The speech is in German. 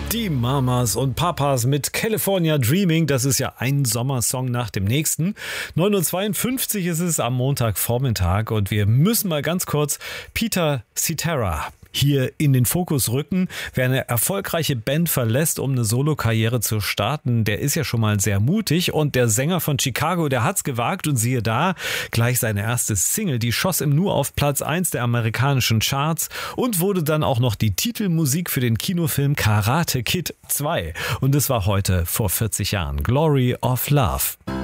Die Mamas und Papas mit California Dreaming, das ist ja ein Sommersong nach dem nächsten. 9:52 Uhr ist es am Montagvormittag und wir müssen mal ganz kurz Peter Cetera hier in den Fokus rücken. Wer eine erfolgreiche Band verlässt, um eine Solokarriere zu starten, der ist ja schon mal sehr mutig. Und der Sänger von Chicago, der hat's gewagt und siehe da, gleich seine erste Single, die schoss im Nu auf Platz 1 der amerikanischen Charts und wurde dann auch noch die Titelmusik für den Kinofilm Karate Kid 2. Und das war heute vor 40 Jahren. Glory of Love.